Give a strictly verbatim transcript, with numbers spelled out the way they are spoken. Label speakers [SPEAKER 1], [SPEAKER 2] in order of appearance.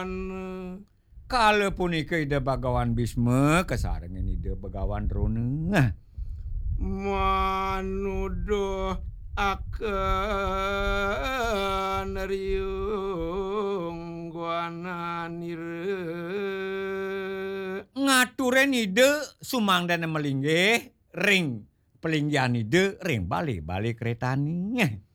[SPEAKER 1] Kalau punika ide Bagawan Bisma kesarengan ide Bagawan Drona.
[SPEAKER 2] Manuduh akan riung guananire.
[SPEAKER 1] Ngaturen ide sumangdana melinggih ring pelinggihan ide ring balik-balik keretani.